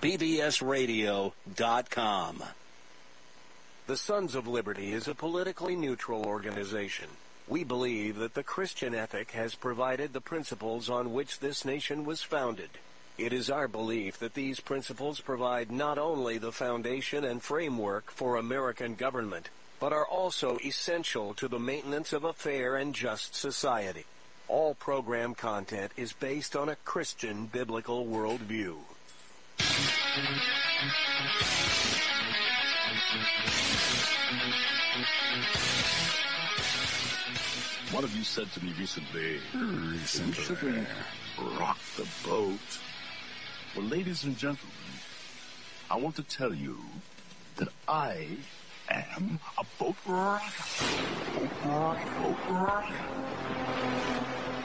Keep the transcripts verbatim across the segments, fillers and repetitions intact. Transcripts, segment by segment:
B B S radio dot com. The Sons of Liberty is a politically neutral organization. We believe that the Christian ethic has provided the principles on which this nation was founded. It is our belief that these principles provide not only the foundation and framework for American government, but are also essential to the maintenance of a fair and just society. All program content is based on a Christian biblical worldview. One of you said to me recently, recently. you shouldn't rock the boat. Well, ladies and gentlemen, I want to tell you that I am a boat rocker. Boat rocker, boat rocker.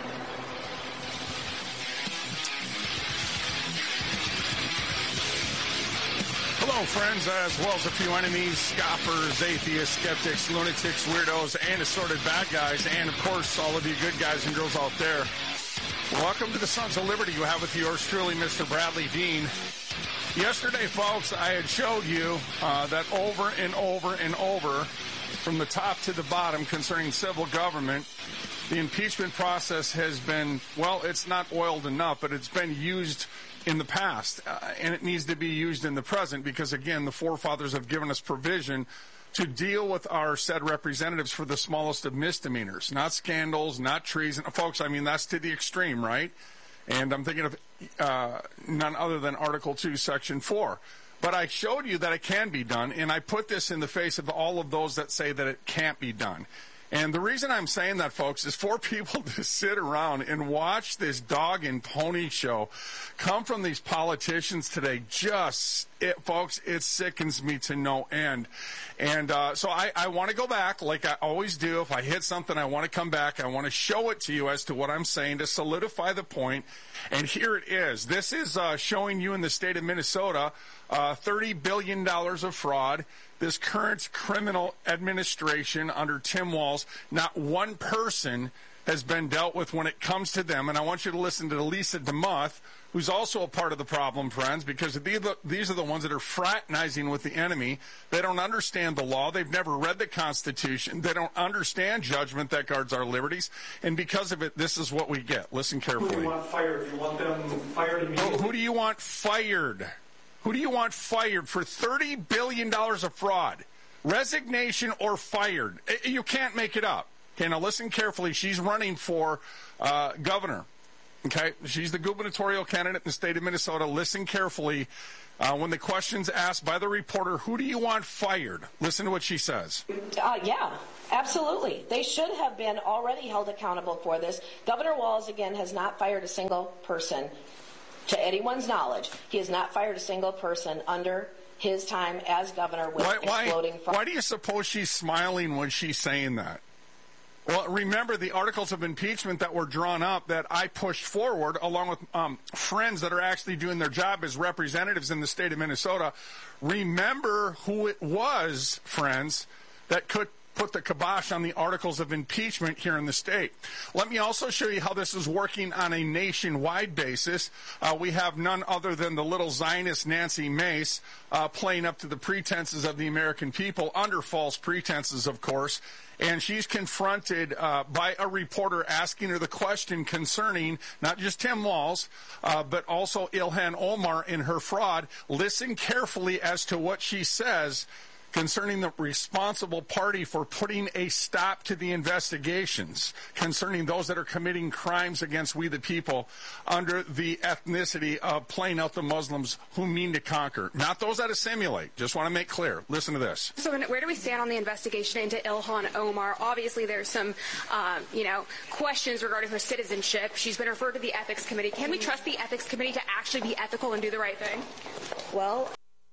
Hello, friends, as well as a few enemies, scoffers, atheists, skeptics, lunatics, weirdos, and assorted bad guys, and, of course, all of you good guys and girls out there. Welcome to the Sons of Liberty. You have with yours truly, Mister Bradley Dean. Yesterday, folks, I had showed you uh, that over and over and over, from the top to the bottom concerning civil government, the impeachment process has been, well, it's not oiled enough, but it's been used in the past, uh, and it needs to be used in the present because, again, the forefathers have given us provision to deal with our said representatives for the smallest of misdemeanors, not scandals, not treason. Folks, I mean, that's to the extreme, right? And I'm thinking of uh, none other than Article two, Section four. But I showed you that it can be done, and I put this in the face of all of those that say that it can't be done. And the reason I'm saying that, folks, is for people to sit around and watch this dog and pony show come from these politicians today. Just, it, folks, it sickens me to no end. And uh, so I, I want to go back like I always do. If I hit something, I want to come back. I want to show it to you as to what I'm saying to solidify the point. And here it is. This is uh, showing you in the state of Minnesota uh, thirty billion dollars of fraud. This current criminal administration under Tim Walz, not one person has been dealt with when it comes to them. And I want you to listen to Lisa DeMuth, who's also a part of the problem, friends, because these are the ones that are fraternizing with the enemy. They don't understand the law. They've never read the Constitution. They don't understand judgment that guards our liberties. And because of it, this is what we get. Listen carefully. Who do you want fired? You want them fired immediately? Who do you want fired? Who do you want fired for thirty billion dollars of fraud? Resignation or fired? You can't make it up. Okay, now listen carefully. She's running for uh, governor. Okay, she's the gubernatorial candidate in the state of Minnesota. Listen carefully. Uh, when the question's asked by the reporter, who do you want fired? Listen to what she says. Uh, yeah, absolutely. They should have been already held accountable for this. Governor Walz, again, has not fired a single person. To anyone's knowledge, he has not fired a single person under his time as governor with why, why, exploding fraud. Why do you suppose she's smiling when she's saying that? Well, remember the articles of impeachment that were drawn up that I pushed forward along with um, friends that are actually doing their job as representatives in the state of Minnesota. Remember who it was, friends, that could put the kibosh on the articles of impeachment here in the state. Let me also show you how this is working on a nationwide basis. Uh, we have none other than the little Zionist Nancy Mace uh, playing up to the pretenses of the American people, under false pretenses, of course. And she's confronted uh, by a reporter asking her the question concerning not just Tim Walz, uh, but also Ilhan Omar and her fraud. Listen carefully as to what she says concerning the responsible party for putting a stop to the investigations concerning those that are committing crimes against we the people under the ethnicity of playing out the Muslims who mean to conquer. Not those that assimilate. Just want to make clear. Listen to this. So where do we stand on the investigation into Ilhan Omar? Obviously, there's some, um, you know, questions regarding her citizenship. She's been referred to the Ethics Committee. Can we trust the Ethics Committee to actually be ethical and do the right thing? Well,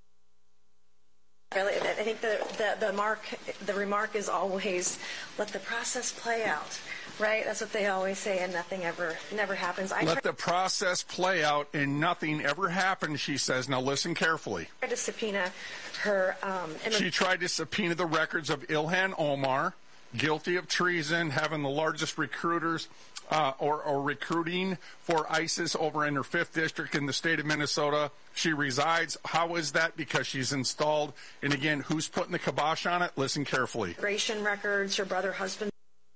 really, I think the, the, the, mark, the remark is always, let the process play out, right? That's what they always say, and nothing ever never happens. I let the process play out, and nothing ever happens, she says. Now listen carefully. Tried to subpoena her. Um, she tried to subpoena the records of Ilhan Omar, guilty of treason, having the largest recruiters uh, or, or recruiting for ISIS over in her fifth district in the state of Minnesota. She resides. How is that? Because she's installed. And again, who's putting the kibosh on it? Listen carefully. Immigration records, her brother, husband.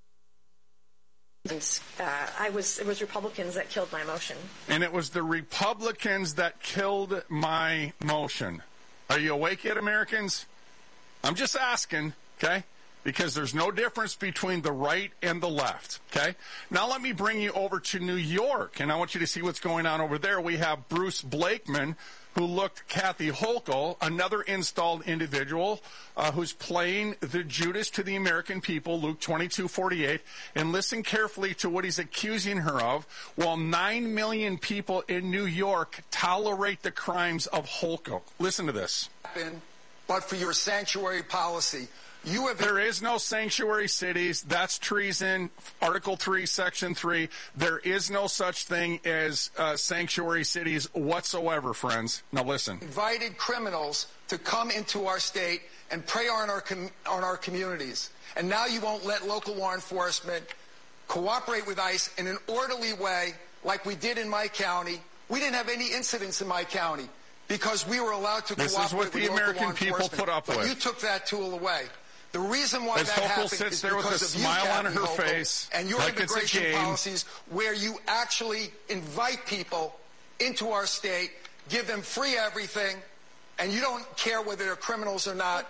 Uh, I was, it was Republicans that killed my motion. And it was the Republicans that killed my motion. Are you awake yet, Americans? I'm just asking, okay? Because there's no difference between the right and the left, okay? Now let me bring you over to New York, and I want you to see what's going on over there. We have Bruce Blakeman, who looked Kathy Hochul, another installed individual uh, who's playing the Judas to the American people, Luke twenty-two forty-eight, and listen carefully to what he's accusing her of. While nine million people in New York tolerate the crimes of Hochul. Listen to this. But for your sanctuary policy, you have... There is no sanctuary cities. That's treason. Article three, Section three. There is no such thing as uh, sanctuary cities whatsoever, friends. Now listen. Invited criminals to come into our state and prey on our com- on our communities. And now you won't let local law enforcement cooperate with ICE in an orderly way like we did in my county. We didn't have any incidents in my county because we were allowed to this cooperate is what the with American local law people enforcement. put up but with. You took that tool away. The reason why As that Hochul happened sits is there with because a of smile you, on her Hochul, face, and your like it's a immigration game. policies, where you actually invite people into our state, give them free everything, and you don't care whether they're criminals or not.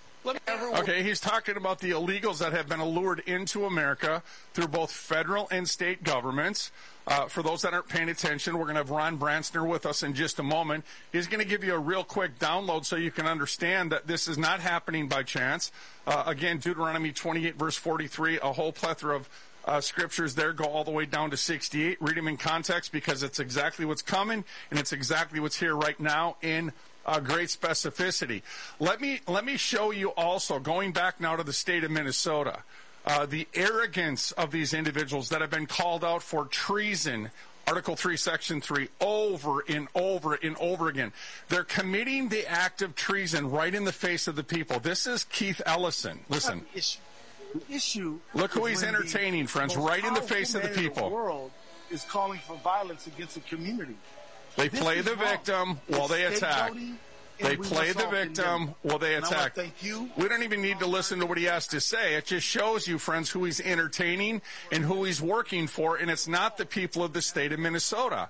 Okay, he's talking about the illegals that have been allured into America through both federal and state governments. Uh, for those that aren't paying attention, we're going to have Ron Branstner with us in just a moment. He's going to give you a real quick download so you can understand that this is not happening by chance. Uh, again, Deuteronomy twenty-eight, verse forty-three, a whole plethora of uh, scriptures there go all the way down to sixty-eight. Read them in context because it's exactly what's coming, and it's exactly what's here right now in Uh, great specificity. Let me let me show you also, going back now to the state of Minnesota, uh, the arrogance of these individuals that have been called out for treason, Article three, Section three, over and over and over again. They're committing the act of treason right in the face of the people. This is Keith Ellison. Listen. The issue. Look who he's entertaining, friends, right in the face of the people. The world is calling for violence against the community. They play the victim while they attack. They play the victim while they attack. We don't even need to listen to what he has to say. It just shows you, friends, who he's entertaining and who he's working for, and it's not the people of the state of Minnesota.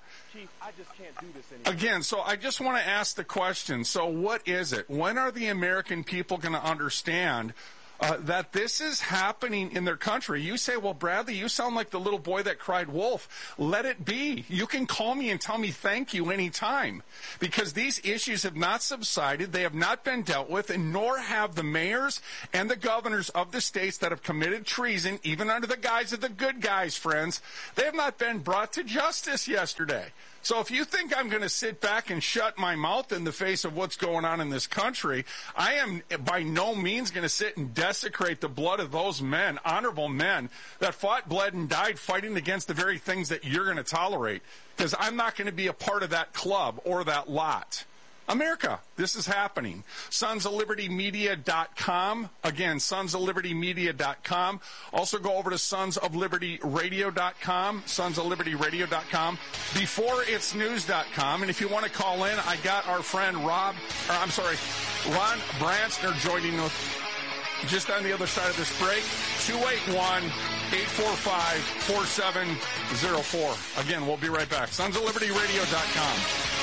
Again, so I just want to ask the question, so what is it? When are the American people going to understand Uh, that this is happening in their country? You say, well, Bradley, you sound like the little boy that cried wolf. Let it be. You can call me and tell me thank you anytime, because these issues have not subsided. They have not been dealt with, and nor have the mayors and the governors of the states that have committed treason, even under the guise of the good guys, friends. They have not been brought to justice yesterday. So if you think I'm going to sit back and shut my mouth in the face of what's going on in this country, I am by no means going to sit and desecrate the blood of those men, honorable men, that fought, bled, and died fighting against the very things that you're going to tolerate, because I'm not going to be a part of that club or that lot. America, this is happening. Sons of Liberty Media dot com. Again, Sons of Liberty Media dot com. Also go over to Sons of Liberty Radio dot com, Sons of Liberty Radio dot com, Before It's News dot com. And if you want to call in, I got our friend Rob, or I'm sorry, Ron Branstner joining us just on the other side of this break. two eight one, eight four five, four seven zero four. Again, we'll be right back. Sons of Liberty Radio dot com.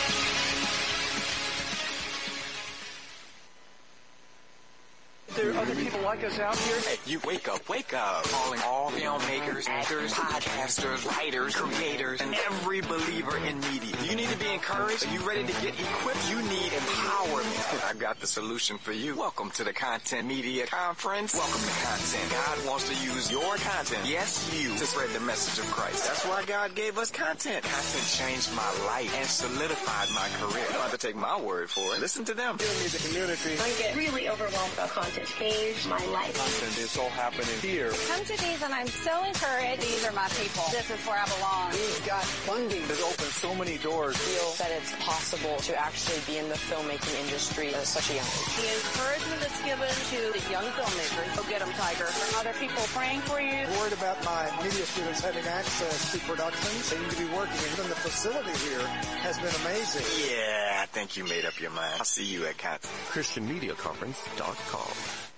There are other people like us out here. Hey, you wake up, wake up. Calling all filmmakers, actors, podcasters, writers, creators, and every believer in media. You need to be encouraged. Are you ready to get equipped? You need empowerment. I've got the solution for you. Welcome to the Content Media Conference. Welcome to Content. God wants to use your content, yes, you, to spread the message of Christ. That's why God gave us content. Content changed my life and solidified my career. You don't have to take my word for it. Listen to them. You need the community. I get really overwhelmed about content. Changed my life. Content is all happening here. Come to these and I'm so encouraged. These are my people. This is where I belong. We've got funding that opens so many doors. Feel that it's possible to actually be in the filmmaking industry at such a young age. The encouragement that's given to the young filmmakers, go get them, Tiger. Other people praying for you. I'm worried about my media students having access to productions. They need to be working. Even the facility here has been amazing. Yeah, I think you made up your mind. I'll see you at Cat. Christian Media Conference dot com.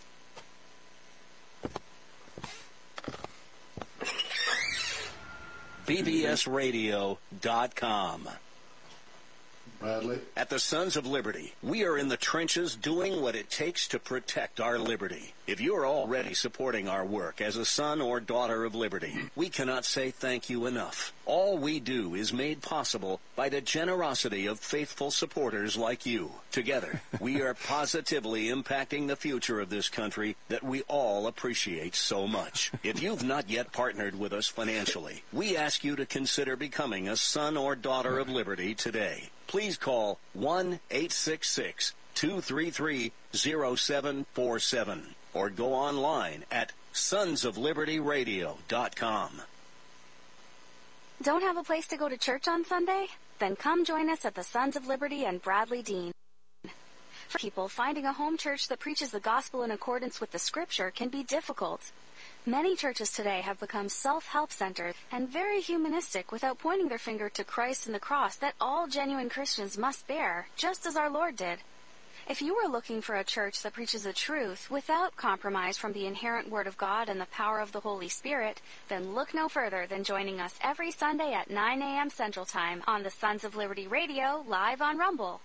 B B S radio dot com. Bradley? At the Sons of Liberty, we are in the trenches doing what it takes to protect our liberty. If you're already supporting our work as a son or daughter of liberty, we cannot say thank you enough. All we do is made possible by the generosity of faithful supporters like you. Together, we are positively impacting the future of this country that we all appreciate so much. If you've not yet partnered with us financially, we ask you to consider becoming a son or daughter of liberty today. Please call one eight six six, two three three, zero seven four seven or go online at sons of liberty radio dot com. Don't have a place to go to church on Sunday? Then come join us at the Sons of Liberty and Bradley Dean. For people, finding a home church that preaches the gospel in accordance with the scripture can be difficult. Many churches today have become self-help centered and very humanistic without pointing their finger to Christ and the cross that all genuine Christians must bear, just as our Lord did. If you are looking for a church that preaches the truth without compromise from the inherent Word of God and the power of the Holy Spirit, then look no further than joining us every Sunday at nine a.m. Central Time on the Sons of Liberty Radio, live on Rumble.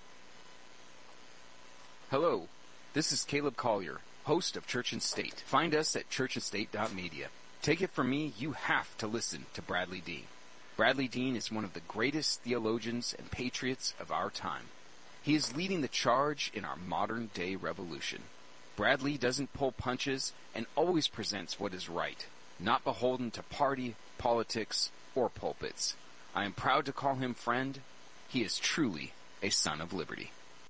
Hello, this is Caleb Collier, host of Church and State. Find us at church and state dot media. Take it from me, you have to listen to Bradley Dean. Bradley Dean is one of the greatest theologians and patriots of our time. He is leading the charge in our modern-day revolution. Bradley doesn't pull punches and always presents what is right, not beholden to party, politics, or pulpits. I am proud to call him friend. He is truly a son of liberty.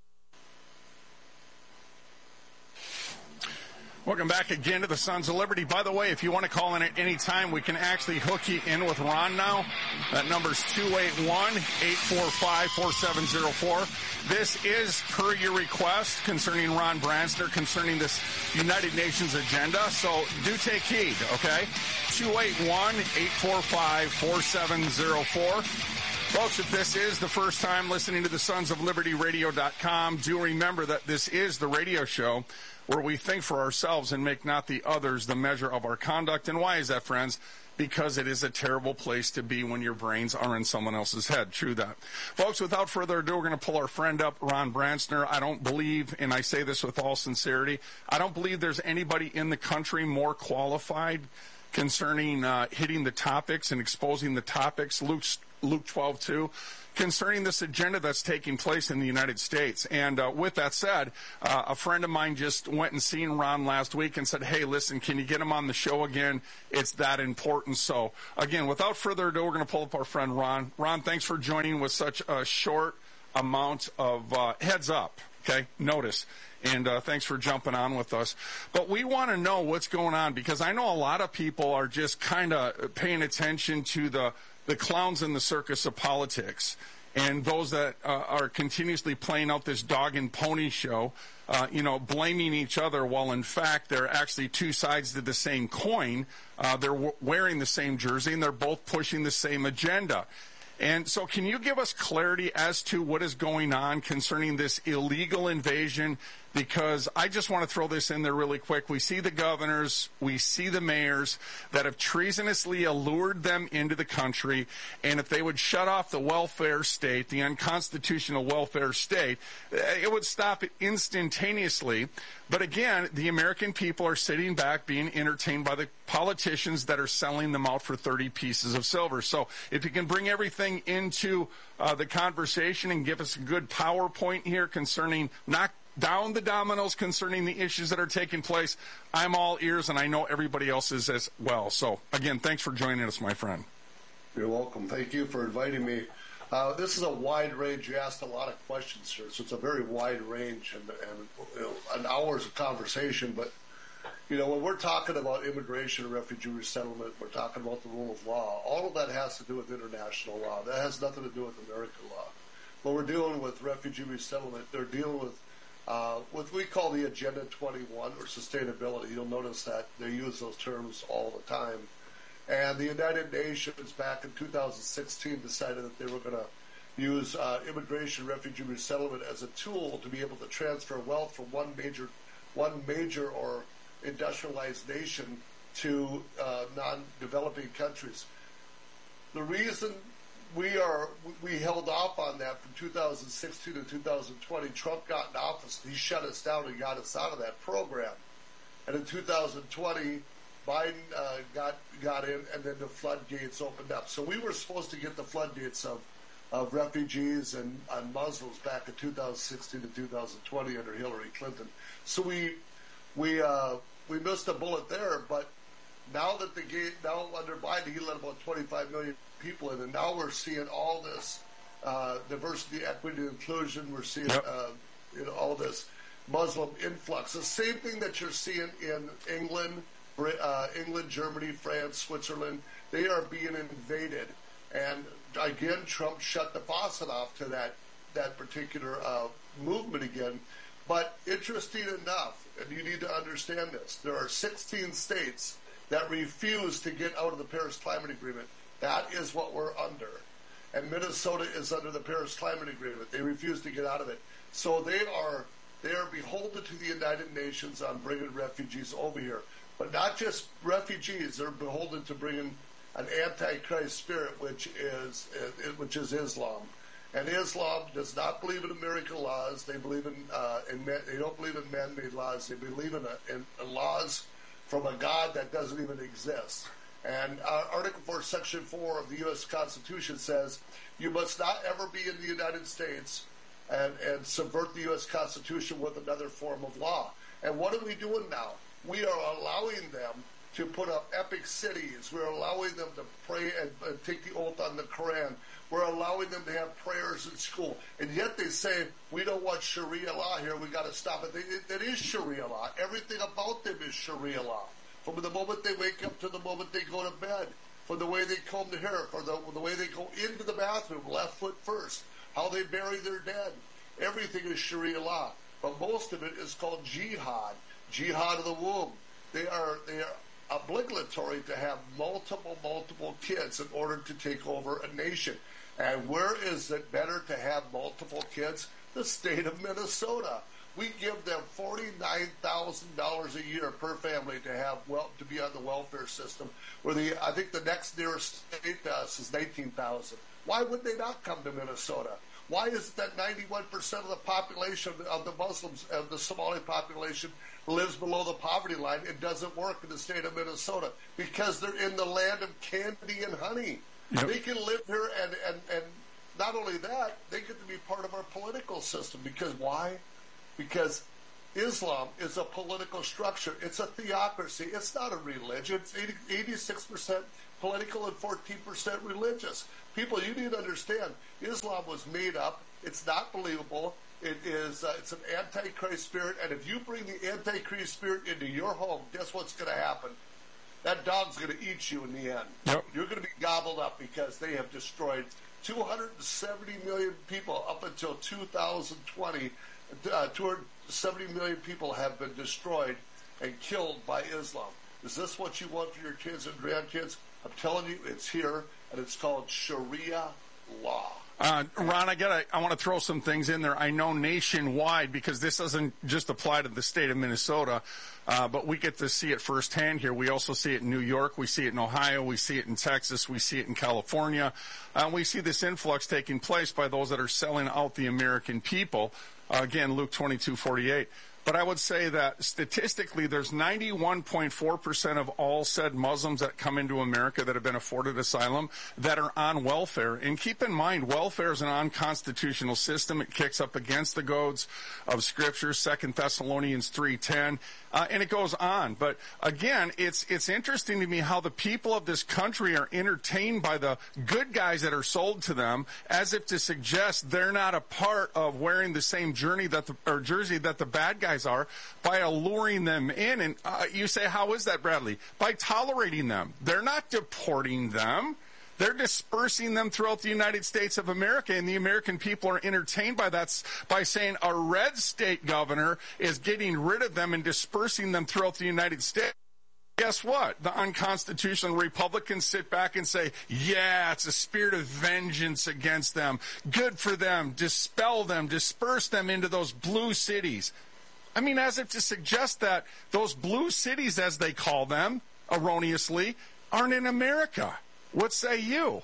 Welcome back again to the Sons of Liberty. By the way, if you want to call in at any time, we can actually hook you in with Ron now. That number's two eight one, eight four five, four seven zero four. This is per your request concerning Ron Branstner, concerning this United Nations agenda. So do take heed, okay? two eight one, eight four five, four seven zero four. Folks, if this is the first time listening to the Sons of Liberty Radio dot com, do remember that this is the radio show where we think for ourselves and make not the others the measure of our conduct. And why is that, friends? Because it is a terrible place to be when your brains are in someone else's head. True that. Folks, without further ado, we're going to pull our friend up, Ron Branstner. I don't believe, and I say this with all sincerity, I don't believe there's anybody in the country more qualified concerning uh, hitting the topics and exposing the topics. Luke, Luke twelve two. Concerning this agenda that's taking place in the United States. And uh, with that said, uh, a friend of mine just went and seen Ron last week and said, hey, listen, can you get him on the show again? It's that important. So, again, without further ado, we're going to pull up our friend Ron. Ron, thanks for joining with such a short amount of uh, heads up, okay? Notice. And uh, thanks for jumping on with us. But we want to know what's going on because I know a lot of people are just kind of paying attention to the the clowns in the circus of politics and those that uh, are continuously playing out this dog and pony show, uh, you know, blaming each other while in fact they're actually two sides to the same coin. Uh, they're w- wearing the same jersey and they're both pushing the same agenda. And so can you give us clarity as to what is going on concerning this illegal invasion? Because I just want to throw this in there really quick. We see the governors, we see the mayors that have treasonously allured them into the country, and if they would shut off the welfare state, the unconstitutional welfare state, it would stop it instantaneously. But again, the American people are sitting back being entertained by the politicians that are selling them out for thirty pieces of silver. So if you can bring everything into uh, the conversation and give us a good PowerPoint here concerning knock down the dominoes concerning the issues that are taking place, I'm all ears, and I know everybody else is as well. So, again, thanks for joining us, my friend. You're welcome. Thank you for inviting me. Uh, this is a wide range. You asked a lot of questions here, so it's a very wide range and, and you know, an hours of conversation. But, you know, when we're talking about immigration and refugee resettlement, we're talking about the rule of law. All of that has to do with international law. That has nothing to do with American law. what we're dealing with refugee resettlement, they're dealing with uh, what we call the Agenda twenty-one, or sustainability. You'll notice that they use those terms all the time. And the United Nations back in two thousand sixteen decided that they were going to use uh, immigration, refugee resettlement as a tool to be able to transfer wealth from one major, one major or industrialized nation to uh, non-developing countries. The reason we are we held off on that from two thousand sixteen to two thousand twenty, Trump got in office, he shut us down and got us out of that program. And in two thousand twenty, Biden uh, got got in, and then the floodgates opened up. So we were supposed to get the floodgates of of refugees and, and Muslims back in two thousand sixteen to two thousand twenty under Hillary Clinton. So we we uh, we missed a bullet there. But now that the gate now under Biden, he let about twenty-five million people in, and now we're seeing all this uh, diversity, equity, and inclusion. We're seeing yep. uh, you know, all this Muslim influx. The same thing that you're seeing in England, uh, England, Germany, France, Switzerland. They are being invaded, and again, Trump shut the faucet off to that that particular uh, movement again. But interesting enough, and you need to understand this, there are sixteen states that refuse to get out of the Paris Climate Agreement. That is what we're under. And Minnesota is under the Paris Climate Agreement. They refuse to get out of it. So they are they are beholden to the United Nations on bringing refugees over here. But not just refugees, they're beholden to bringing an antichrist spirit, which is uh, which is Islam. And Islam does not believe in American laws. They believe in, uh, in man, they don't believe in man-made laws. They believe in, a, in, in laws from a God that doesn't even exist. And uh, Article four, Section four of the U S Constitution says you must not ever be in the United States and, and subvert the U S Constitution with another form of law. And what are we doing now? We are allowing them to put up epic cities. We're allowing them to pray and, and take the oath on the Quran. We're allowing them to have prayers in school. And yet they say, we don't want Sharia law here. We got to stop it. It is Sharia law. Everything about them is Sharia law. From the moment they wake up to the moment they go to bed. From the way they comb their hair. From the, the way they go into the bathroom, left foot first. How they bury their dead. Everything is Sharia law. But most of it is called jihad. Jihad of the womb. They are, they are obligatory to have multiple, multiple kids in order to take over a nation. And where is it better to have multiple kids? The state of Minnesota. We give them forty-nine thousand dollars a year per family to have well to be on the welfare system. Where the I think the next nearest state to us is nineteen thousand. Why would they not come to Minnesota? Why is it that ninety-one percent of the population of the Muslims, of the Somali population, lives below the poverty line? It doesn't work in the state of Minnesota because they're in the land of candy and honey. Yep. They can live here, and, and, and not only that, they get to be part of our political system. Because why? Because Islam is a political structure. It's a theocracy. It's not a religion. It's eighty-six percent political and fourteen percent religious. People, you need to understand, Islam was made up. It's not believable. It is. Uh, it's an antichrist spirit. And if you bring the antichrist spirit into your home, guess what's going to happen? That dog's going to eat you in the end. Yep. You're going to be gobbled up because they have destroyed two hundred seventy million people up until two thousand twenty. Uh, two hundred seventy million people have been destroyed and killed by Islam. Is this what you want for your kids and grandkids? I'm telling you, it's here, and it's called Sharia law. Uh, Ron, I gotta, I want to throw some things in there. I know nationwide, because this doesn't just apply to the state of Minnesota, uh, but we get to see it firsthand here. We also see it in New York. We see it in Ohio. We see it in Texas. We see it in California. Uh, we see this influx taking place by those that are selling out the American people. Uh, again, Luke twenty-two forty-eight. But I would say that statistically, there's ninety-one point four percent of all said Muslims that come into America that have been afforded asylum that are on welfare. And keep in mind, welfare is an unconstitutional system. It kicks up against the codes of Scripture, Second Thessalonians three ten, uh, and it goes on. But again, it's it's interesting to me how the people of this country are entertained by the good guys that are sold to them, as if to suggest they're not a part of wearing the same journey that the, or jersey that the bad guys are, by alluring them in. And uh, you say, how is that, Bradley? By tolerating them. They're not deporting them. They're dispersing them throughout the United States of America, and the American people are entertained by that by saying a red state governor is getting rid of them and dispersing them throughout the United States. Guess what? The unconstitutional Republicans sit back and say, yeah, it's a spirit of vengeance against them. Good for them. Dispel them. Disperse them into those blue cities. I mean, as if to suggest that those blue cities, as they call them, erroneously, aren't in America. What say you?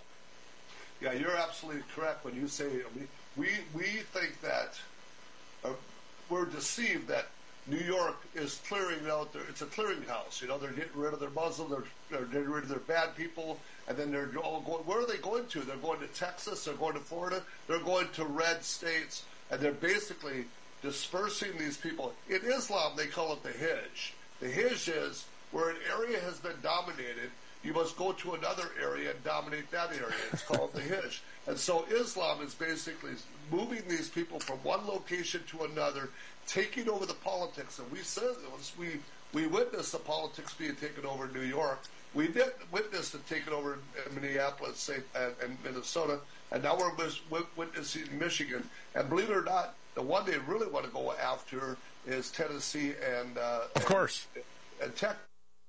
Yeah, you're absolutely correct when you say, we, we, we think that, uh, we're deceived that New York is clearing out their, it's a clearinghouse. You know, they're getting rid of their Muslim, they're, they're getting rid of their bad people, and then they're all going, where are they going to? They're going to Texas, they're going to Florida, they're going to red states, and they're basically dispersing these people. In Islam, they call it the Hijj. The Hijj is where an area has been dominated, you must go to another area and dominate that area. It's called the Hijj. And so Islam is basically moving these people from one location to another, taking over the politics. And we said we we witnessed the politics being taken over in New York. We did witness it taken over in Minneapolis, say, and, and Minnesota, and now we're witnessing Michigan. And believe it or not, the one they really want to go after is Tennessee and uh, of course and, and Texas.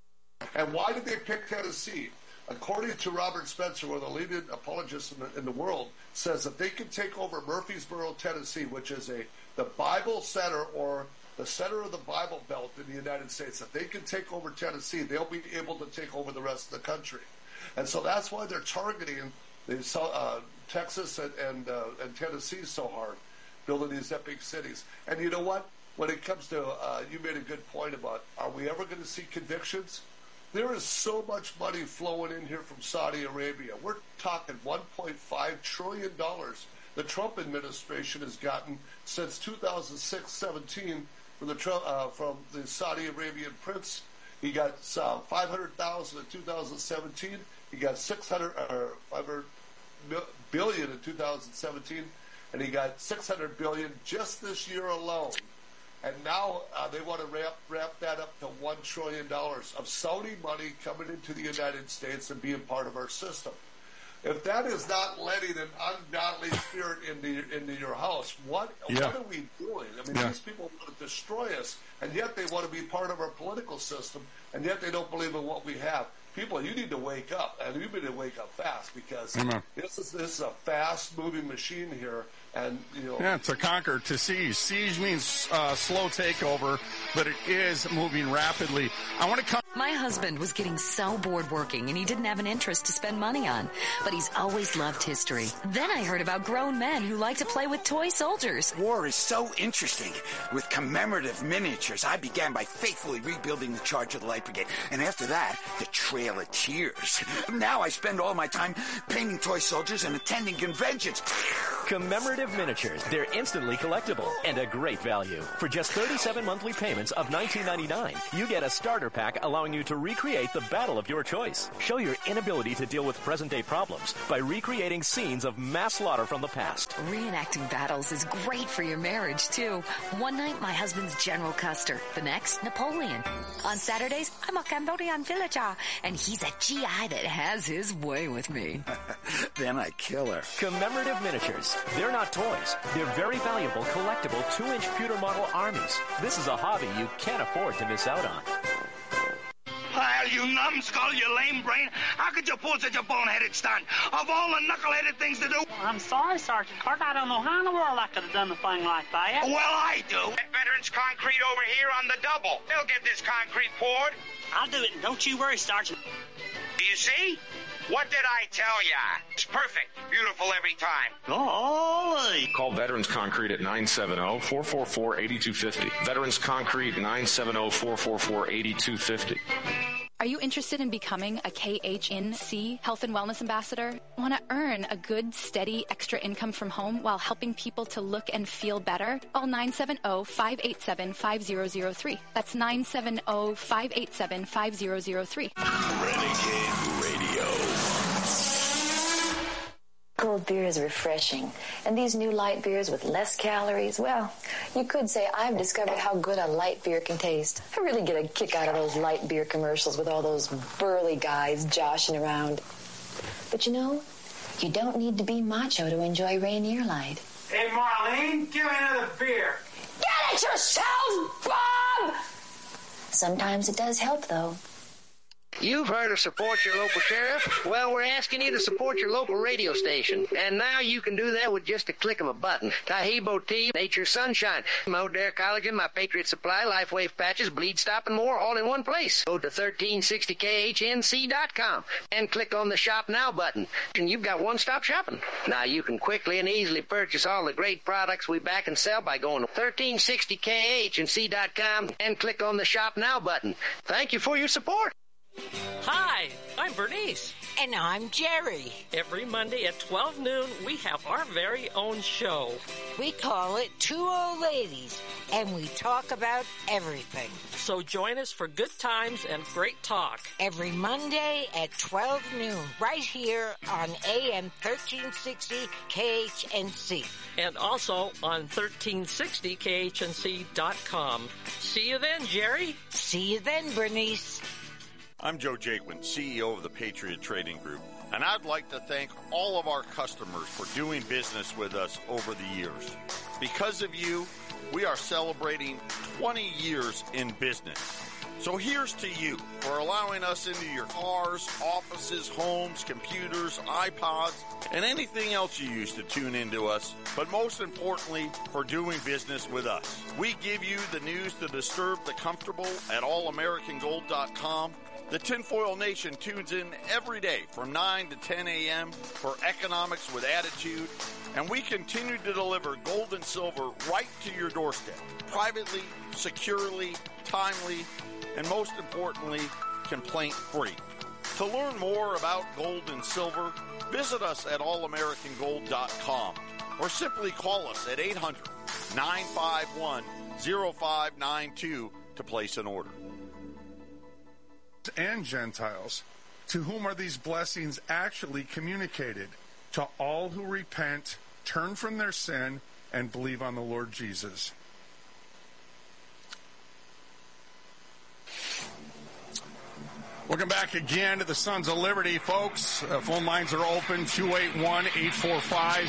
And why did they pick Tennessee? According to Robert Spencer, one of the leading apologists in the, in the world, says that they can take over Murfreesboro, Tennessee, which is a the Bible center or the center of the Bible Belt in the United States. If they can take over Tennessee, they'll be able to take over the rest of the country. And so that's why they're targeting the, uh, Texas and and, uh, and Tennessee so hard, building these epic cities. And you know what? When it comes to, uh, you made a good point about, are we ever going to see convictions? There is so much money flowing in here from Saudi Arabia. We're talking one point five trillion dollars the Trump administration has gotten since two thousand six seventeen from the Trump, uh, from the Saudi Arabian prince. He got uh, five hundred thousand in two thousand seventeen. He got six hundred or five hundred billion in two thousand seventeen, and he got six hundred billion just this year alone. And now uh, they want to wrap, wrap that up to one trillion dollars of Saudi money coming into the United States and being part of our system. If that is not letting an ungodly spirit into, into your house, what, yeah. what are we doing? I mean, yeah. these people want to destroy us, and yet they want to be part of our political system, and yet they don't believe in what we have. People, you need to wake up, and you need to wake up fast, because mm-hmm. this is this is a fast-moving machine here, and you know. Yeah, to conquer, to siege. Siege means uh, slow takeover, but it is moving rapidly. I want to come. My husband was getting so bored working, and he didn't have an interest to spend money on, but he's always loved history. Then I heard about grown men who like to play with toy soldiers. War is so interesting. With commemorative miniatures, I began by faithfully rebuilding the charge of the Light Brigade, and after that, the Trail of Tears. Now I spend all my time painting toy soldiers and attending conventions. Commemorative miniatures. They're instantly collectible and a great value. For just thirty-seven monthly payments of nineteen ninety-nine dollars, you get a starter pack allowing you to recreate the battle of your choice. Show your inability to deal with present-day problems by recreating scenes of mass slaughter from the past. Reenacting battles is great for your marriage, too. One night, my husband's General Custer. The next, Napoleon. On Saturdays, I'm a Cambodian villager, and he's a G I that has his way with me. Then I kill her. Commemorative miniatures. They're not toys. They're very valuable, collectible two-inch pewter model armies. This is a hobby you can't afford to miss out on. Well, you numbskull, you lame brain. How could you pull such a boneheaded stunt? Of all the knuckleheaded things to do. Well, I'm sorry, Sergeant Clark. I don't know how in the world I could have done a thing like that. Well, I do. At Veterans Concrete over here on the double. They'll get this concrete poured. I'll do it, and don't you worry, Sergeant. You see? What did I tell ya? It's perfect. Beautiful every time. Golly. Call Veterans Concrete at nine seven zero, four four four, eight two five zero. Veterans Concrete, nine seven zero, four four four, eight two five zero. Are you interested in becoming a K H N C Health and Wellness Ambassador? Want to earn a good, steady, extra income from home while helping people to look and feel better? Call nine seven zero, five eight seven, five zero zero three. That's nine seven zero, five eight seven, five zero zero three. Renegade Radio. Cold beer is refreshing, and these new light beers with less calories, well, you could say I've discovered how good a light beer can taste. I really get a kick out of those light beer commercials with all those burly guys joshing around. But you know, you don't need to be macho to enjoy Rainier Light. Hey, Marlene, give me another beer. Get it yourself, Bob! Sometimes it does help, though. You've heard of support your local sheriff? Well, we're asking you to support your local radio station. And now you can do that with just a click of a button. Tahibo Tea, Nature Sunshine, my O'Dare Collagen, my Patriot Supply, Life Wave Patches, Bleed Stop, and more, all in one place. Go to thirteen sixty K H N C dot com and click on the Shop Now button. And you've got one-stop shopping. Now you can quickly and easily purchase all the great products we back and sell by going to thirteen sixty K H N C dot com and click on the Shop Now button. Thank you for your support. Hi, I'm Bernice. And I'm Jerry. Every Monday at twelve noon, we have our very own show. We call it Two Old Ladies, and we talk about everything. So join us for good times and great talk. Every Monday at twelve noon, right here on A M thirteen sixty K H N C. And also on thirteen sixty K H N C dot com. See you then, Jerry. See you then, Bernice. I'm Joe Jaquin, C E O of the Patriot Trading Group, and I'd like to thank all of our customers for doing business with us over the years. Because of you, we are celebrating twenty years in business. So here's to you for allowing us into your cars, offices, homes, computers, iPods, and anything else you use to tune into us, but most importantly, for doing business with us. We give you the news to disturb the comfortable at all american gold dot com. The Tinfoil Nation tunes in every day from nine to ten a.m. for economics with attitude, and we continue to deliver gold and silver right to your doorstep, privately, securely, timely, and most importantly, complaint-free. To learn more about gold and silver, visit us at all american gold dot com or simply call us at eight hundred, nine five one, oh five nine two to place an order. And Gentiles, to whom are these blessings actually communicated? To all who repent, turn from their sin, and believe on the Lord Jesus. Welcome back again to the Sons of Liberty, folks. Uh, phone lines are open, two eight one, eight four five,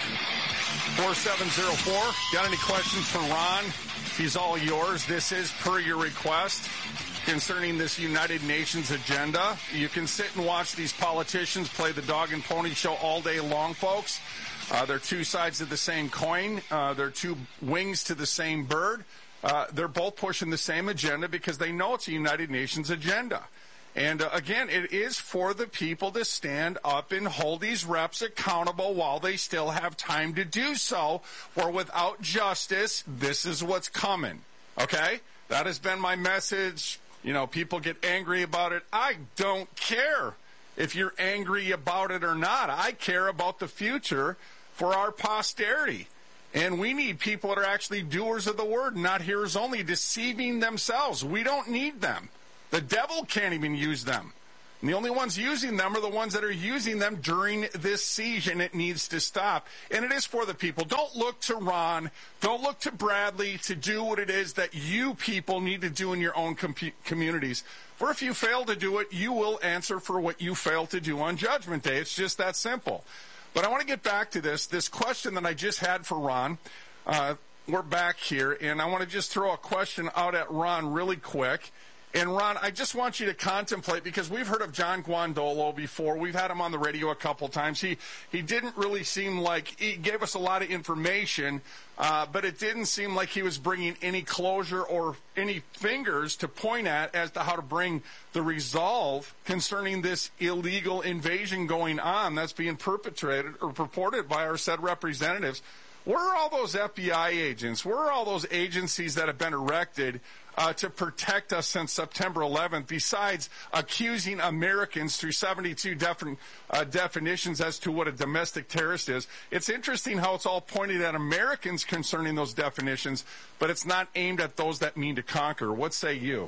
four seven zero four. Got any questions for Ron? He's all yours. This is per your request concerning this United Nations agenda. You can sit and watch these politicians play the dog and pony show all day long, folks. Uh, they're two sides of the same coin. Uh, they're two wings to the same bird. Uh, they're both pushing the same agenda because they know it's a United Nations agenda. And uh, again, it is for the people to stand up and hold these reps accountable while they still have time to do so. For without justice, this is what's coming. Okay? That has been my message. You know, people get angry about it. I don't care if you're angry about it or not. I care about the future for our posterity. And we need people that are actually doers of the word, not hearers only, deceiving themselves. We don't need them. The devil can't even use them. And the only ones using them are the ones that are using them during this siege, and it needs to stop. And it is for the people. Don't look to Ron. Don't look to Bradley to do what it is that you people need to do in your own com- communities. For if you fail to do it, you will answer for what you fail to do on Judgment Day. It's just that simple. But I want to get back to this, this question that I just had for Ron. Uh, we're back here, and I want to just throw a question out at Ron really quick. And, Ron, I just want you to contemplate, because we've heard of John Guandolo before. We've had him on the radio a couple times. He he didn't really seem like he gave us a lot of information, uh, but it didn't seem like he was bringing any closure or any fingers to point at as to how to bring the resolve concerning this illegal invasion going on that's being perpetrated or purported by our said representatives. Where are all those F B I agents? Where are all those agencies that have been erected uh, to protect us since September eleventh, besides accusing Americans through seventy-two different uh, definitions as to what a domestic terrorist is? It's interesting how it's all pointed at Americans concerning those definitions, but it's not aimed at those that mean to conquer. What say you?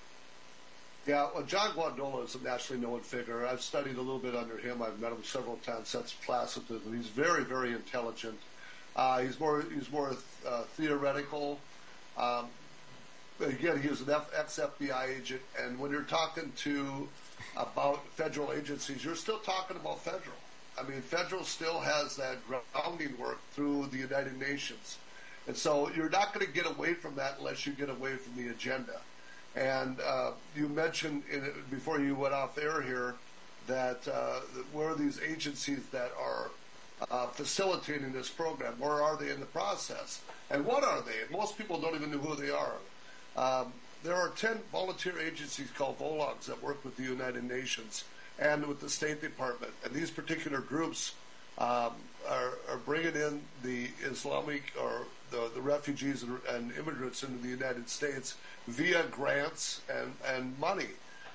Yeah, well, John Guandolo is a nationally known figure. I've studied a little bit under him. I've met him several times, sets of class with him, and he's very, very intelligent. Uh, he's more he's more uh, theoretical. Um, again, he was an F- ex-F B I agent, and when you're talking to about federal agencies, you're still talking about federal. I mean, federal still has that grounding work through the United Nations. And so you're not going to get away from that unless you get away from the agenda. And uh, you mentioned in it, before you went off air here that uh, where are these agencies that are uh, facilitating this program? Where are they in the process? And what are they? Most people don't even know who they are. Um, there are ten volunteer agencies called VOLOGs that work with the United Nations and with the State Department. And these particular groups um, are, are bringing in the Islamic or the, the refugees and, and immigrants into the United States via grants and, and money.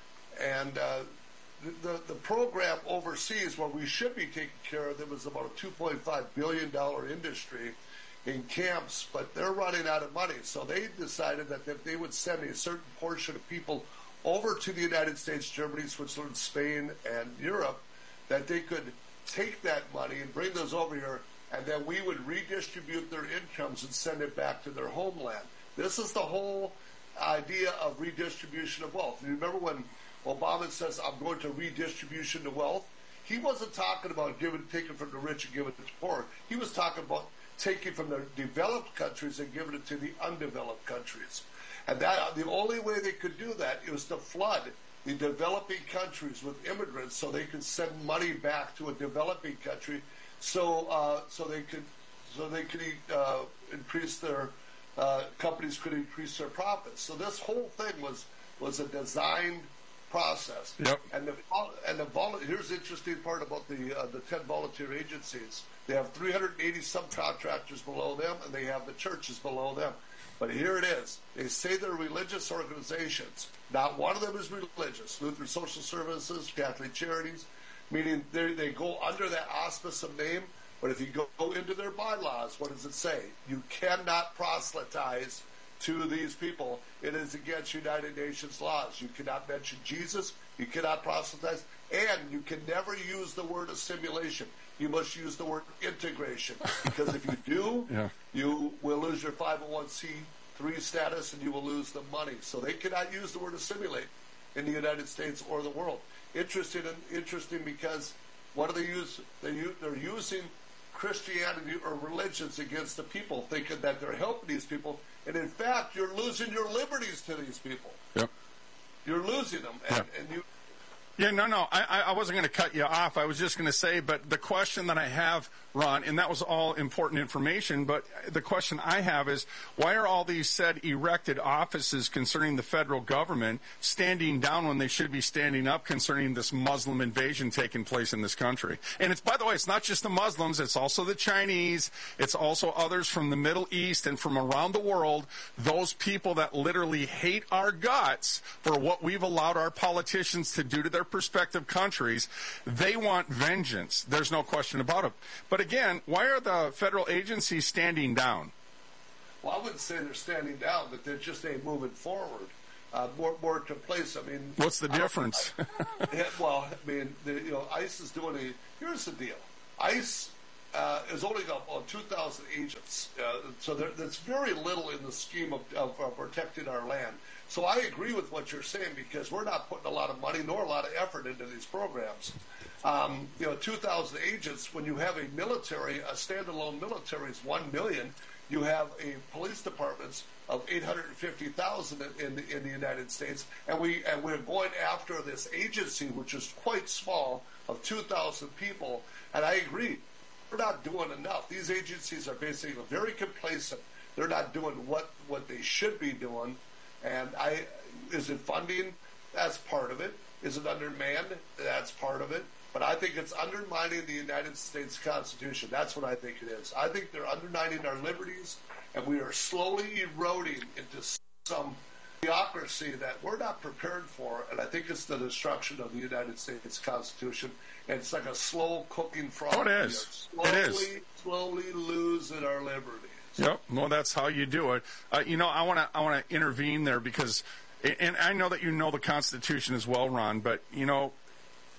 And uh, the, the program overseas, where we should be taking care of them, is about a two point five billion dollars industry in camps, but they're running out of money. So they decided that if they would send a certain portion of people over to the United States, Germany, Switzerland, Spain, and Europe, that they could take that money and bring those over here, and then we would redistribute their incomes and send it back to their homeland. This is the whole idea of redistribution of wealth. You remember when Obama says, I'm going to redistribution of wealth? He wasn't talking about giving, taking from the rich and giving it to the poor. He was talking about taking from the developed countries and giving it to the undeveloped countries. And that the only way they could do that was to flood the developing countries with immigrants so they could send money back to a developing country so uh, so they could so they could uh, increase their uh, companies could increase their profits. So this whole thing was was a designed process. Yep. And the and the vol- here's the interesting part about the uh, the ten volunteer agencies. They have three hundred eighty subcontractors below them, and they have the churches below them. But here it is. They say they're religious organizations. Not one of them is religious. Lutheran Social Services, Catholic Charities, meaning they they go under that auspice of name. But if you go into their bylaws, what does it say? You cannot proselytize to these people. It is against United Nations laws. You cannot mention Jesus. You cannot proselytize. And you can never use the word assimilation. You must use the word integration. Because if you do, yeah. you will lose your five oh one c three status and you will lose the money. So they cannot use the word assimilate in the United States or the world. Interesting, and interesting because what do they use? They use they're using Christianity or religions against the people, thinking that they're helping these people. And in fact, you're losing your liberties to these people. Yep. You're losing them. And, yep. and you. Yeah, no, no, I, I wasn't going to cut you off. I was just going to say, but the question that I have, Ron, and that was all important information, but the question I have is, why are all these said erected offices concerning the federal government standing down when they should be standing up concerning this Muslim invasion taking place in this country? And it's, by the way, it's not just the Muslims, it's also the Chinese, it's also others from the Middle East and from around the world, those people that literally hate our guts for what we've allowed our politicians to do to their prospective countries. They want vengeance. There's no question about it. But again, why are the federal agencies standing down? Well, I wouldn't say they're standing down, but they're just ain't moving forward. Uh, more, more to place. I mean, what's the difference? I, I, well, I mean, the, you know, ICE is doing a. Here's the deal: ICE uh, is only got on two thousand agents, uh, so there, that's very little in the scheme of, of, of protecting our land. So I agree with what you're saying because we're not putting a lot of money nor a lot of effort into these programs. Um, you know, two thousand agents, when you have a military, a standalone military is one million, you have a police departments of eight hundred fifty thousand in the, in the United States, and, we, and we're going after this agency, which is quite small, of two thousand people, and I agree, we're not doing enough. These agencies are basically very complacent. They're not doing what, what they should be doing. And I, is it funding? That's part of it. Is it undermanned? That's part of it. But I think it's undermining the United States Constitution. That's what I think it is. I think they're undermining our liberties, and we are slowly eroding into some theocracy that we're not prepared for. And I think it's the destruction of the United States Constitution. And it's like a slow cooking frog. Oh, it is. Slowly, it is. slowly losing our liberties. Yep. Well, that's how you do it. Uh, you know, I want to I want to intervene there because, and I know that you know the Constitution as well, Ron. But you know,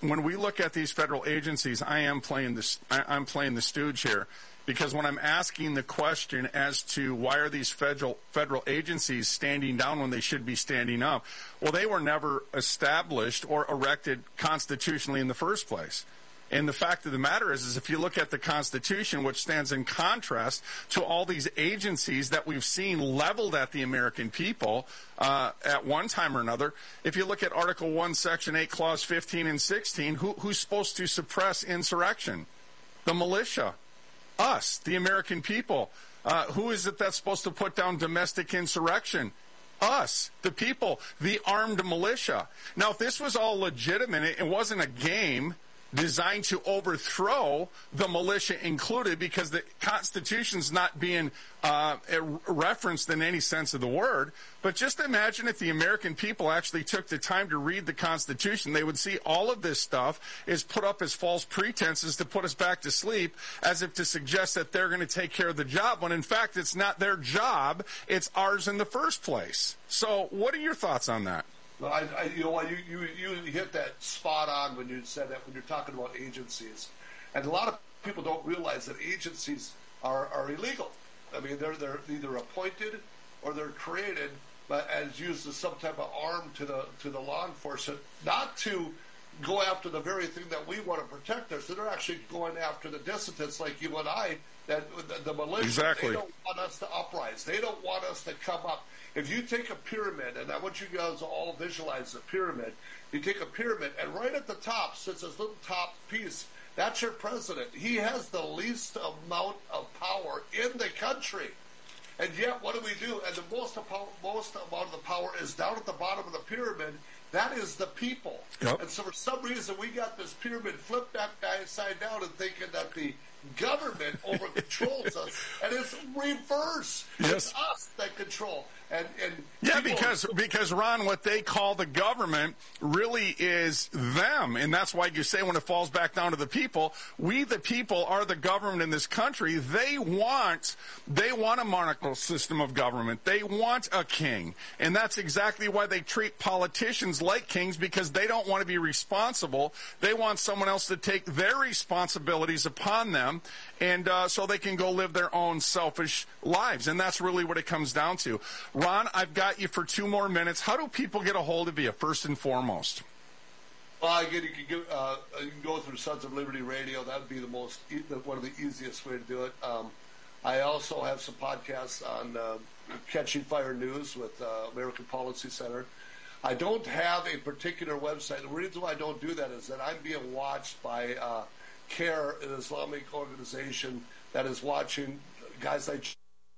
when we look at these federal agencies, I am playing this. I, I'm playing the stooge here, because when I'm asking the question as to why are these federal federal agencies standing down when they should be standing up, well, they were never established or erected constitutionally in the first place. And the fact of the matter is, is if you look at the Constitution, which stands in contrast to all these agencies that we've seen leveled at the American people uh, at one time or another, if you look at Article one, Section eight, Clause fifteen and sixteen, who, who's supposed to suppress insurrection? The militia. Us, the American people. Uh, who is it that's supposed to put down domestic insurrection? Us, the people, the armed militia. Now, if this was all legitimate, it wasn't a game designed to overthrow the militia included, because the Constitution's not being uh, referenced in any sense of the word. But just imagine if the American people actually took the time to read the Constitution, they would see all of this stuff is put up as false pretenses to put us back to sleep, as if to suggest that they're going to take care of the job, when in fact it's not their job, it's ours in the first place. So what are your thoughts on that? I, I, you know what, you, you, you hit that spot on when you said that, when you're talking about agencies. And a lot of people don't realize that agencies are, are illegal. I mean, they're, they're either appointed or they're created, but as used as some type of arm to the, to the law enforcement, not to go after the very thing that we want to protect us. So they're actually going after the dissidents like you and I, that the, the militia. Exactly. They don't want us to uprise. They don't want us to come up. If you take a pyramid, and I want you guys to all visualize the pyramid, you take a pyramid, and right at the top sits this little top piece. That's your president. He has the least amount of power in the country. And yet, what do we do? And the most, most amount of the power is down at the bottom of the pyramid. That is the people. Yep. And so for some reason, we got this pyramid flipped upside down and thinking that the government over controls us. And it's reverse. Yes. It's us that control. And, and yeah, because, because, Ron, what they call the government really is them. And that's why you say when it falls back down to the people, we the people are the government in this country. They want, they want a monarchical system of government. They want a king. And that's exactly why they treat politicians like kings, because they don't want to be responsible. They want someone else to take their responsibilities upon them, and uh, so they can go live their own selfish lives. And that's really what it comes down to. Ron, I've got you for two more minutes. How do people get a hold of you, first and foremost? Well, again, you can, go, uh, you can go through Sons of Liberty Radio. That would be the most, one of the easiest way to do it. Um, I also have some podcasts on uh, Catching Fire News with uh, American Policy Center. I don't have a particular website. The reason why I don't do that is that I'm being watched by uh, CARE, an Islamic organization that is watching guys like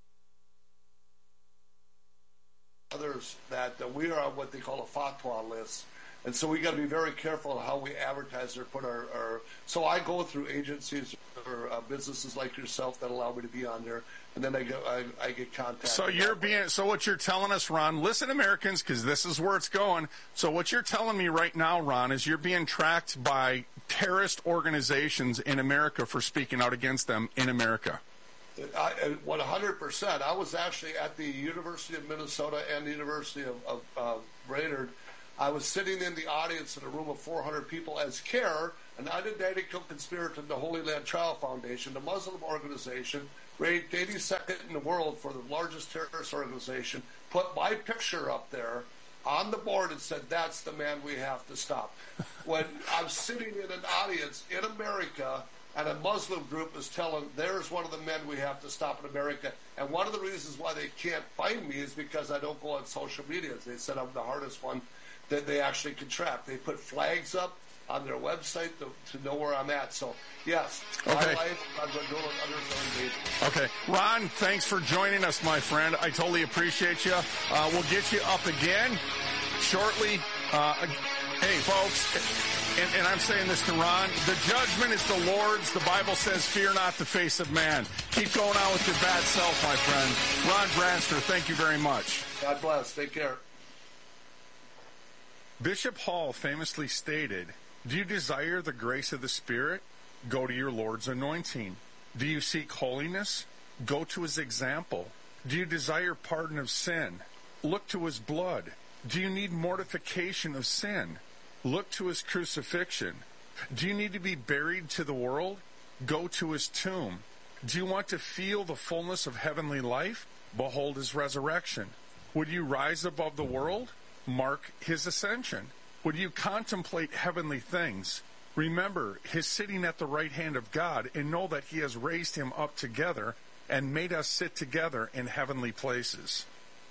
others, that uh, we are on what they call a fatwa list. And so we got to be very careful how we advertise or put our, our so I go through agencies or uh, businesses like yourself that allow me to be on there, and then I get I, I get contacted. So you're being so what you're telling us, Ron. Listen, Americans, because this is where it's going. So what you're telling me right now, Ron, is you're being tracked by terrorist organizations in America for speaking out against them in America. I, one hundred percent. I was actually at the University of Minnesota and the University of, of uh, Brainerd. I was sitting in the audience in a room of four hundred people as CARE, an unidentical conspirator to the Holy Land Trial Foundation, the Muslim organization, ranked eighty-second in the world for the largest terrorist organization, put my picture up there on the board and said, that's the man we have to stop. When I'm sitting in an audience in America, and a Muslim group is telling, there's one of the men we have to stop in America. And one of the reasons why they can't find me is because I don't go on social media. They said I'm the hardest one that they actually can trap. They put flags up on their website to, to know where I'm at. So, yes, okay. my life, I'm going to go under Okay. Ron, thanks for joining us, my friend. I totally appreciate you. Uh, we'll get you up again shortly. Uh, hey, folks, and, and I'm saying this to Ron, the judgment is the Lord's. The Bible says, fear not the face of man. Keep going on with your bad self, my friend. Ron Branster, thank you very much. God bless. Take care. Bishop Hall famously stated, do you desire the grace of the Spirit? Go to your Lord's anointing. Do you seek holiness? Go to his example. Do you desire pardon of sin? Look to his blood. Do you need mortification of sin? Look to his crucifixion. Do you need to be buried to the world? Go to his tomb. Do you want to feel the fullness of heavenly life? Behold his resurrection. Would you rise above the world? Mark his ascension. Would you contemplate heavenly things? Remember his sitting at the right hand of God, and know that he has raised him up together and made us sit together in heavenly places.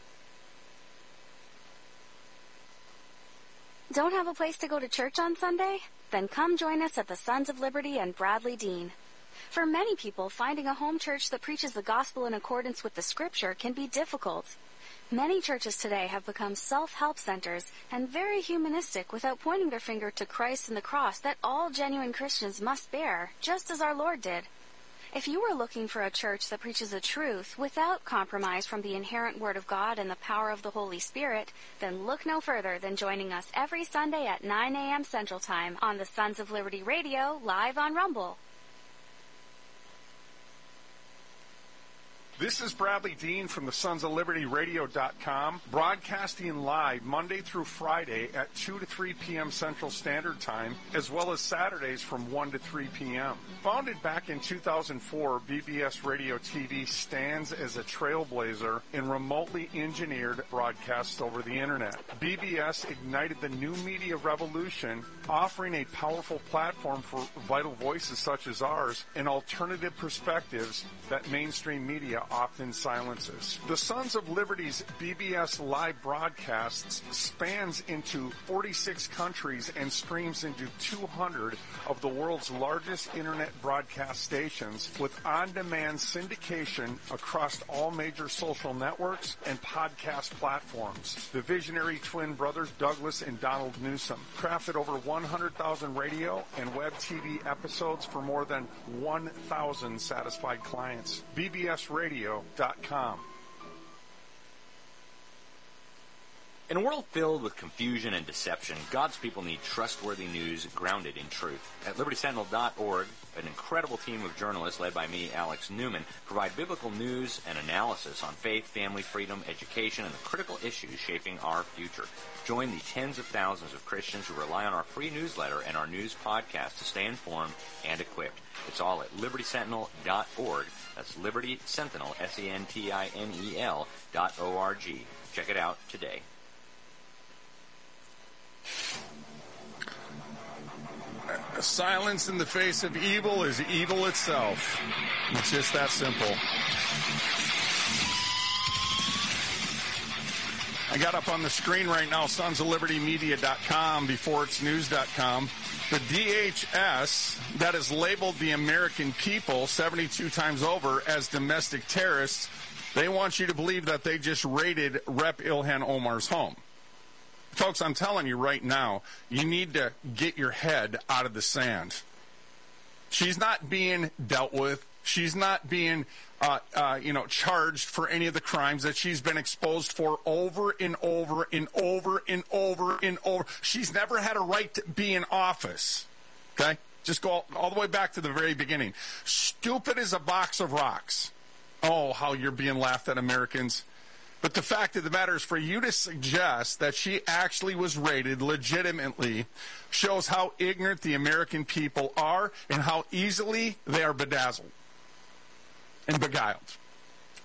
Don't have a place to go to church on Sunday? Then come join us at the Sons of Liberty and Bradley Dean. For many people, finding a home church that preaches the gospel in accordance with the scripture can be difficult. Many churches today have become self-help centers and very humanistic without pointing their finger to Christ and the cross that all genuine Christians must bear, just as our Lord did. If you are looking for a church that preaches the truth without compromise from the inherent Word of God and the power of the Holy Spirit, then look no further than joining us every Sunday at nine a.m. Central Time on the Sons of Liberty Radio, live on Rumble. This is Bradley Dean from the Sons of Liberty Radio dot com, broadcasting live Monday through Friday at two to three p.m. Central Standard Time, as well as Saturdays from one to three p.m. Founded back in two thousand four, B B S Radio T V stands as a trailblazer in remotely engineered broadcasts over the Internet. B B S ignited the new media revolution, offering a powerful platform for vital voices such as ours and alternative perspectives that mainstream media often silences. The Sons of Liberty's B B S live broadcasts spans into forty-six countries and streams into two hundred of the world's largest internet broadcast stations, with on-demand syndication across all major social networks and podcast platforms. The visionary twin brothers Douglas and Donald Newsom crafted over one hundred thousand radio and web T V episodes for more than one thousand satisfied clients. B B S Radio dot com. In a world filled with confusion and deception, God's people need trustworthy news grounded in truth. At Liberty Sentinel dot org, an incredible team of journalists led by me, Alex Newman, provide biblical news and analysis on faith, family, freedom, education, and the critical issues shaping our future. Join the tens of thousands of Christians who rely on our free newsletter and our news podcast to stay informed and equipped. It's all at Liberty Sentinel dot org. That's Liberty Sentinel, S E N T I N E L dot O R G. Check it out today. Silence in the face of evil is evil itself. It's just that simple. I got up on the screen right now, Sons of Liberty Media dot com before it's news dot com. The D H S that has labeled the American people seventy-two times over as domestic terrorists, they want you to believe that they just raided Representative Ilhan Omar's home. Folks, I'm telling you right now, you need to get your head out of the sand. She's not being dealt with. She's not being, uh, uh, you know, charged for any of the crimes that she's been exposed for over and over and over and over and over. She's never had a right to be in office. Okay? Just go all, all the way back to the very beginning. Stupid as a box of rocks. Oh, how you're being laughed at, Americans. But the fact of the matter is, for you to suggest that she actually was raided legitimately shows how ignorant the American people are and how easily they are bedazzled and beguiled.